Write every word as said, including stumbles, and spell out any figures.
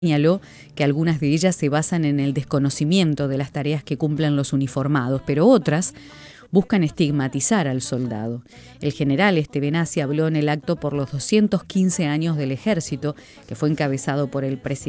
Señaló que algunas de ellas se basan en el desconocimiento de las tareas que cumplen los uniformados, pero otras buscan estigmatizar al soldado. El general Estevenazi habló en el acto por los doscientos quince años del Ejército, que fue encabezado por el presidente